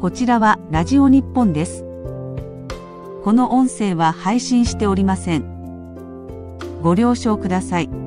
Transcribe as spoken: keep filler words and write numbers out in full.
こちらはラジオ日本です。この音声は配信しておりません。ご了承ください。